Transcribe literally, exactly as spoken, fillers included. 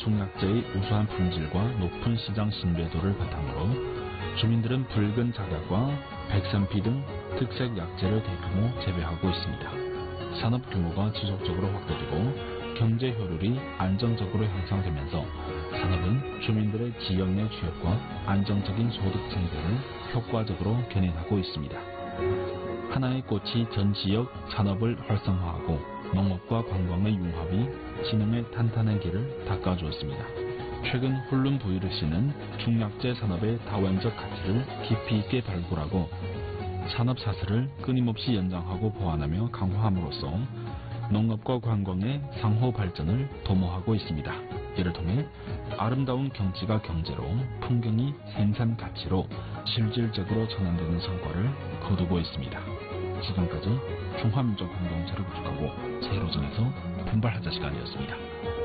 중약재의 우수한 품질과 높은 시장 신뢰도를 바탕으로 주민들은 붉은 작약과 백삼피 등 특색 약재를 대규모 재배하고 있습니다. 산업 규모가 지속적으로 확대되고 경제 효율이 안정적으로 향상되면서 산업은 주민들의 지역 내 취업과 안정적인 소득 증대를 효과적으로 견인하고 있습니다. 하나의 꽃이 전 지역 산업을 활성화하고 농업과 관광의 융합이 진흥의 탄탄한 길을 닦아주었습니다. 최근 훌룬 브이엘씨는 중약재 산업의 다원적 가치를 깊이 있게 발굴하고 산업 사슬을 끊임없이 연장하고 보완하며 강화함으로써 농업과 관광의 상호 발전을 도모하고 있습니다. 이를 통해 아름다운 경치가 경제로, 풍경이 생산 가치로 실질적으로 전환되는 성과를 거두고 있습니다. 지금까지 중화민족 공동체를 구축하고 새로정에서 분발하자 시간이었습니다.